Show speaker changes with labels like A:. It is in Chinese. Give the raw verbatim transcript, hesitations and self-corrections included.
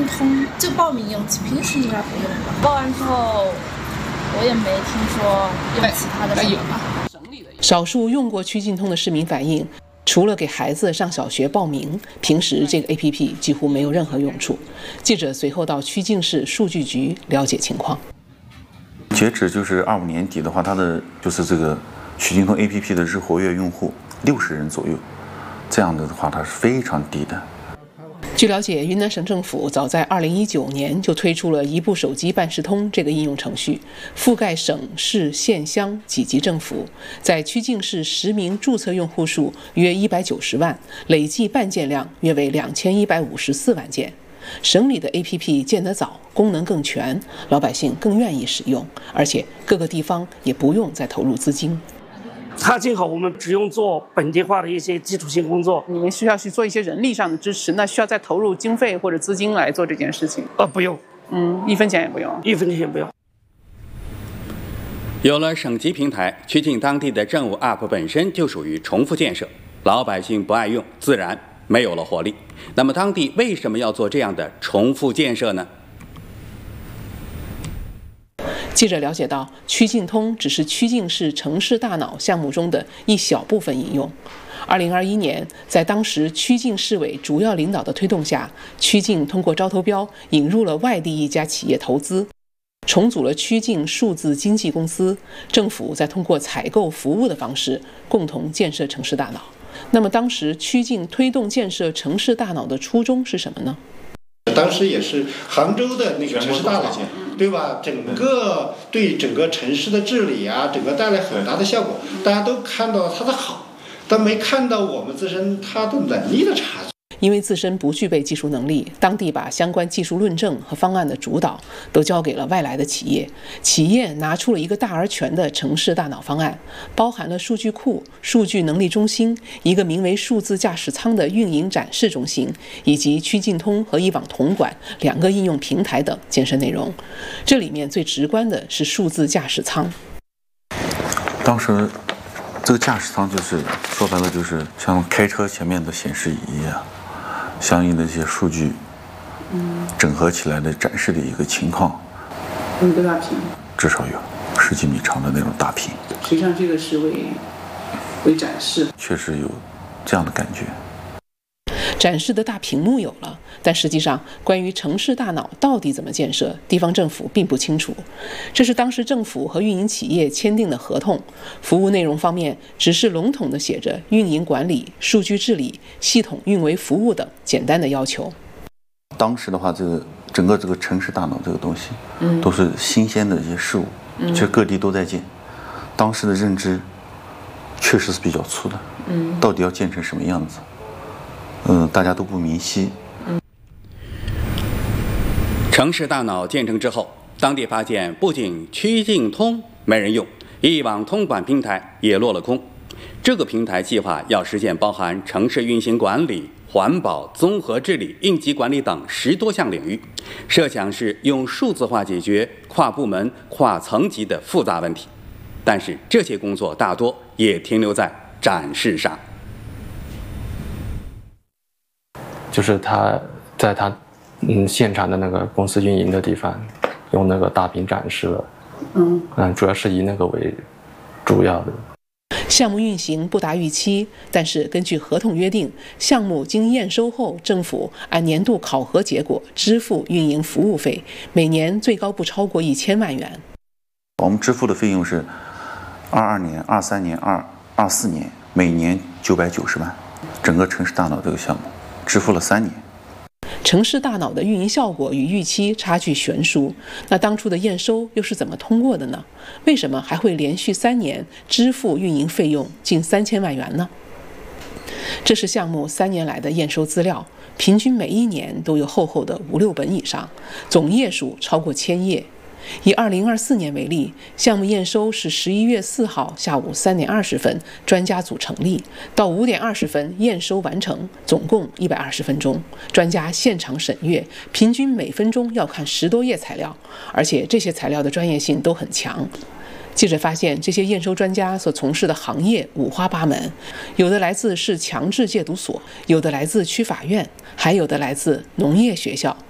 A: 通这个报名用，平时应该不用吧？报完之后，我也没听说用其他的什么吧。
B: 少数用过曲径通的市民反映，除了给孩子上小学报名，平时这个 A P P 几乎没有任何用处。记者随后到曲靖市数据局了解情况。
C: 截止就是二五年底的话，它的就是这个曲径通 A P P 的日活跃用户六十人左右，这样的话它是非常低的。
B: 据了解，云南省政府早在二零一九年就推出了一部手机办事通这个应用程序，覆盖省市县乡几级政府，在曲靖市实名注册用户数约一百九十万，累计办件量约为两千一百五十四万件。省里的 A P P 建得早，功能更全，老百姓更愿意使用，而且各个地方也不用再投入资金。
D: 它正好我们只用做本地化的一些基础性工作。
B: 你们需要去做一些人力上的支持，那需要再投入经费或者资金来做这件事情？
D: 呃，不用，
B: 嗯，一分钱也不用，
D: 一分钱也不用。
E: 有了省级平台，曲靖当地的政务 App 本身就属于重复建设，老百姓不爱用，自然没有了活力。那么当地为什么要做这样的重复建设呢？
B: 记者了解到，曲径通只是曲靖市城市大脑项目中的一小部分应用。二零二一年，在当时曲靖市委主要领导的推动下，曲靖通过招投标引入了外地一家企业投资，重组了曲靖数字经济公司，政府再通过采购服务的方式，共同建设城市大脑。那么当时曲靖推动建设城市大脑的初衷是什么呢？
F: 当时也是杭州的那个城市大脑，对吧？整个对整个城市的治理啊，整个带来很大的效果。大家都看到它的好，但没看到我们自身它的能力的差距。
B: 因为自身不具备技术能力，当地把相关技术论证和方案的主导都交给了外来的企业。企业拿出了一个大而全的城市大脑方案，包含了数据库、数据能力中心、一个名为数字驾驶舱的运营展示中心，以及曲径通和一网统管两个应用平台等建设内容。这里面最直观的是数字驾驶舱。
C: 当时这个驾驶舱就是说白了就是像开车前面的显示仪一样，相应的这些数据整合起来的展示的一个情况。
B: 有多大屏？
C: 至少有十几米长的那种大屏。
B: 实际上这个是为为展示，
C: 确实有这样的感觉。
B: 展示的大屏幕有了，但实际上关于城市大脑到底怎么建设，地方政府并不清楚。这是当时政府和运营企业签订的合同，服务内容方面只是笼统地写着运营管理、数据治理、系统运维服务等简单的要求。
C: 当时的话，这个整个这个城市大脑这个东西，嗯，都是新鲜的一些事物，嗯，其实各地都在建。当时的认知确实是比较粗的，嗯，到底要建成什么样子？嗯，大家都不明晰。嗯，
E: 城市大脑建成之后，当地发现不仅曲径通没人用，一网通管平台也落了空。这个平台计划要实现包含城市运行管理、环保、综合治理、应急管理等十多项领域，设想是用数字化解决跨部门、跨层级的复杂问题。但是这些工作大多也停留在展示上。
G: 就是他在他嗯现场的那个公司运营的地方，用那个大屏展示了，嗯嗯，主要是以那个为主要的。
B: 项目运行不达预期，但是根据合同约定，项目经验收后，政府按年度考核结果支付运营服务费，每年最高不超过一千万元。
C: 我们支付的费用是二二年、二三年、二二四年，每年九百九十万，整个城市大脑这个项目。支付了三年。
B: 城市大脑的运营效果与预期差距悬殊，那当初的验收又是怎么通过的呢？为什么还会连续三年支付运营费用近三千万元呢？这是项目三年来的验收资料，平均每一年都有厚厚的五六本以上，总页数超过千页。以二零二四年为例，项目验收是十一月四号下午三点二十分，专家组成立，到五点二十分验收完成，总共一百二十分钟，专家现场审阅，平均每分钟要看十多页材料，而且这些材料的专业性都很强。记者发现，这些验收专家所从事的行业五花八门，有的来自市强制戒毒所，有的来自区法院，还有的来自农业学校、